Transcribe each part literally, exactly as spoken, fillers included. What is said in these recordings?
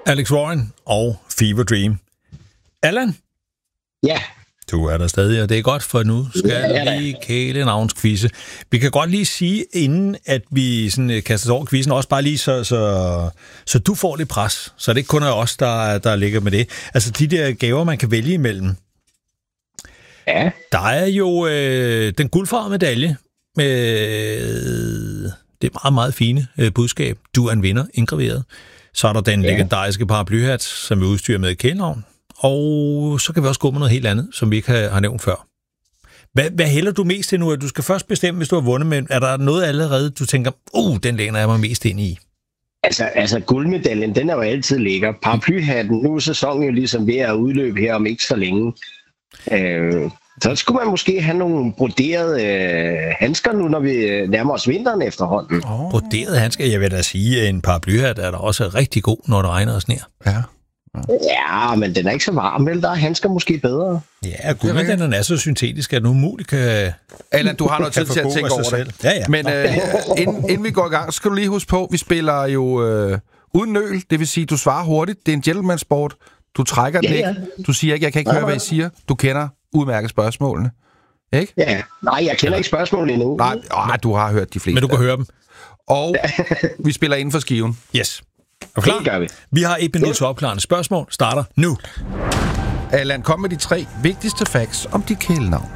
Alex Warren og Fever Dream. Allan? Ja. Du er der stadig, og det er godt, for nu skal ja, vi lige kæle navnskvise. Vi kan godt lige sige, inden at vi sådan kaster over quizzen, også bare lige så, så, så du får lidt pres, så det ikke kun er os, der, der ligger med det. Altså de der gaver, man kan vælge imellem. Ja. Der er jo øh, den guldfarvede medalje med det meget, meget fine øh, budskab. Du er en vinder, indgraveret. Så er der den ja. legendariske paraplyhat, som vi udstyrer med et kælenavn. Og så kan vi også gå med noget helt andet, som vi ikke har, har nævnt før. Hvad, hvad hælder du mest til nu? Du skal først bestemme, hvis du har vundet, men er der noget allerede, du tænker, uh, den læner jeg mig mest ind i? Altså, altså guldmedaljen, den er jo altid lækker. Paraplyhatten, nu er sæsonen jo ligesom ved at udløbe her om ikke så længe. Øh, så skulle man måske have nogle broderede øh, handsker nu, når vi nærmer os vinteren efterhånden. Oh. Broderede handsker? Jeg vil da sige, at en paraplyhat er da også rigtig god, når det regner og sner. Ja. Ja, men den er ikke så varm, vel? Der er handsker måske bedre. Ja, guldmedaljen er så syntetisk, at den umuligt kan... Allan, du har noget tid til at tænke over det. Ja, ja. Men øh, inden, inden vi går i gang, så skal du lige huske på, vi spiller jo øh, uden nøl. Det vil sige, du svarer hurtigt. Det er en gentleman-sport. Du trækker den ja, ja. ikke. Du siger ikke, jeg kan ikke høre, hvad I siger. Du kender udmærket spørgsmålene. Ikke? Ja. Nej, jeg kender ikke spørgsmålene endnu. Nej, åh, du har hørt de fleste. Men du kan høre dem. Og vi spiller inden for skiven. Yes. Er du klar? Det gør vi. Vi har et minut til opklarende spørgsmål. Starter nu. Allan, kom med de tre vigtigste facts om dit kælenavn.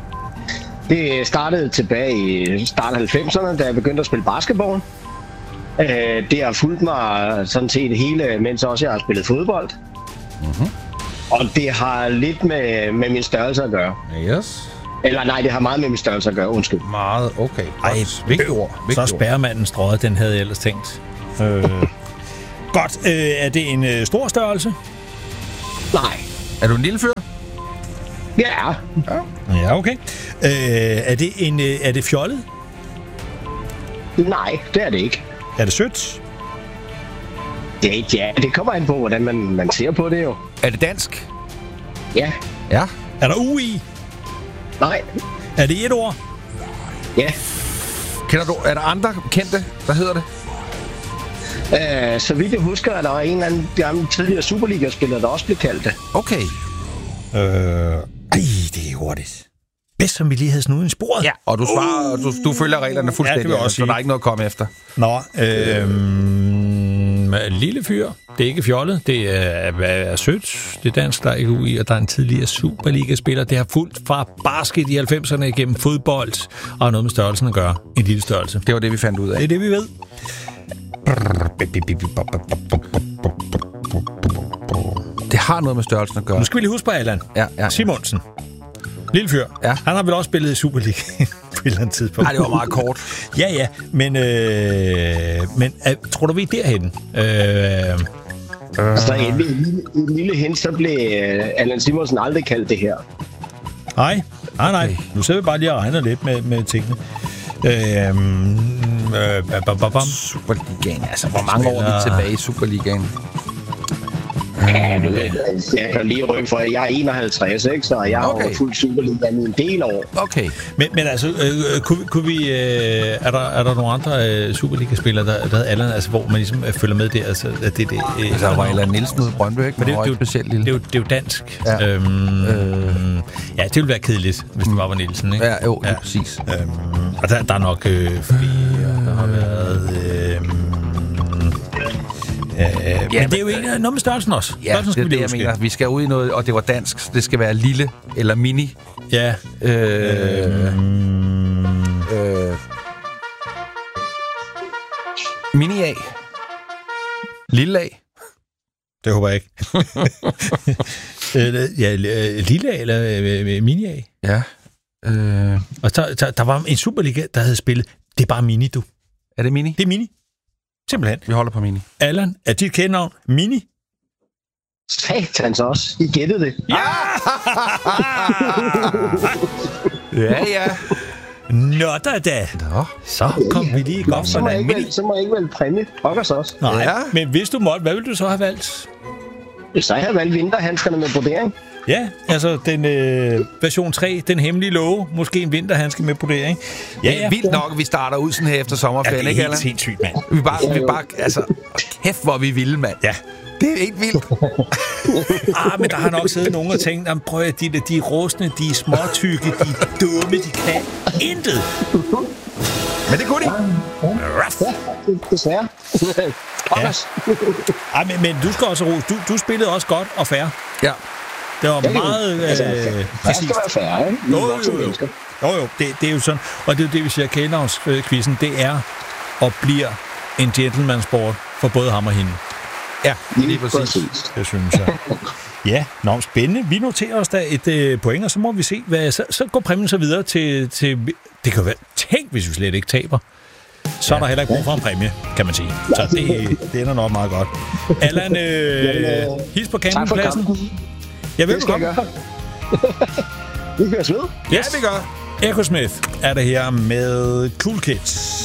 Det startede tilbage i starten af halvfemserne, da jeg begyndte at spille basketball. Det har fulgt mig sådan set hele, mens også jeg har spillet fodbold. Mm-hmm. Og det har lidt med, med min størrelse at gøre. Yes. Eller nej, det har meget med min størrelse at gøre, undskyld. Meget, okay. Ej, vigtigt ord. Så spærremanden strøget, den havde jeg ellers tænkt. Øh. Godt. Øh, er det en øh, stor størrelse? Nej. Er du en lille fyr? Ja. Ja, ja okay. Øh, er det en øh, er det fjollet? Nej, det er det ikke. Er det sødt? Det, ja, det kommer an på, hvordan man, man ser på det jo. Er det dansk? Ja. Ja. Er der U i? Nej. Er det et ord? Ja. Kender du, er der andre kendte, der hedder det? Uh, så vidt jeg husker, at der var en eller anden gammel tidligere Superliga-spiller, der også blev kaldt det. Okay. Øh, ej, det er hurtigt. Bedst som vi lige havde snuden i sporet. Ja, og du svarer, uh. du, du følger reglerne fuldstændig, ja, så der er ikke noget at komme efter. Nå, øh, lille fyr. Det er ikke fjollet. Det er, er sødt. Det er dansk, der er ikke U i, og der er en tidligere Superliga-spiller. Det har fulgt fra basket i halvfemserne igennem fodbold, og noget med størrelsen at gøre. En lille størrelse. Det var det, vi fandt ud af. Det er det, vi ved. Det har noget med størrelsen at gøre. Nu skal vi lige huske på Allan. Ja, ja, ja. Simonsen. Lille fyr. Ja. Han har vel også spillet i Superliga på et eller andet tidspunkt. Nej, det var meget kort. ja, ja. Men, øh, men øh, tror du, vi er derhenne? Øh, øh. Så en, en, en lille hint, så blev uh, Allan Simonsen aldrig kaldt det her. Nej, nej, nej. Okay. Nu sidder vi bare lige og regner lidt med, med tingene. Øh, øh, bam, bam, bam. Superligaen. Altså, hvor mange år er vi tilbage i Superligaen? Ja, jeg kan lige rykke for, jeg er enoghalvtreds, ikke? Så jeg har okay. jo fuldt Superligaen i en del år. Okay. Men, men altså, øh, kunne, kunne vi... Øh, er, der, er der nogle andre øh, Superliga-spillere, der, der havde Allan, altså, hvor man ligesom øh, følger med der? Altså, at det, det, øh, altså, der var Allan Nielsen ude i Brøndby, ikke? Men det, det, det, specielt lille. Det, er jo, det er jo dansk. Ja. Øhm, øh. Ja, det ville være kedeligt, hvis det bare var Nielsen, ikke? Ja, jo, ja. præcis. Øhm, og der, der er nok øh, flere, der har været... Øh, Øh, ja, men det er jo ikke noget med størrelsen også. Ja, størrelsen det er det, jeg mener. Vi skal ud i noget, og det var dansk, så det skal være lille eller mini. Ja. Øh, øh, øh, mini A. Lille A. Det håber jeg ikke. ja, lille A eller mini A. Ja. Øh. Og der, der, der var en Superliga, der havde spillet. Det er bare mini, du. Er det mini? Det er mini. Simpelthen. Vi holder på mini. Allan, er dit kælenavn Mini? Satans også. I gættede det. Ja! ja, ja. Nå da da. Nå. Så kom ja, vi lige godt så, må jeg ikke vel, så må jeg ikke vælge præmie. Pokkers også. Nej, ja. Men hvis du måtte, hvad ville du så have valgt? Så jeg havde valgt vinterhandskerne med brodering. Ja, altså den øh, version tre, den hemmelige låge, måske en vinterhandske med brodering. Ja, ja. Vildt nok, at vi starter ud sådan her efter sommerferien, ja, ikke, Allan? Det er helt sindssygt, mand. Vi bare, vi bare, altså, kæft, hvor vi vilde, mand. Ja. Det er helt vildt. Ah, men der har nok siddet nogen og tænkt, jamen, prøv at de, de er rustne, de er småtykke, de er dumme, de kan intet. Men det kunne de. Ja, desværre. Ja. Ej, men, men du skal også rose. Du, du spillede også godt og fair. Ja. Det var Ja, meget øh, altså, det præcist. skal være fair, ikke? Jo, jo, jo. Jo, jo, det, det er jo sådan. Og det er jo det, vi siger, kælenavnskvisten, det er og bliver en gentleman-sport for både ham og hende. Ja, lige præcis. præcis. Det synes jeg. Ja, nå, spændende. Vi noterer os da et øh, point, og så må vi se, hvad, så, så går præmien så videre til, til... Det kan være... Tænk, hvis vi slet ikke taber. Så er der heller ikke brug for en præmie, kan man sige. Så det, det ender nok meget godt. Allan, øh, hils på campingpladsen. Jeg ved, Det skal jeg gøre. Vi høres ved. Yes, vi gør. Echo Smith er det her med Cool Kids.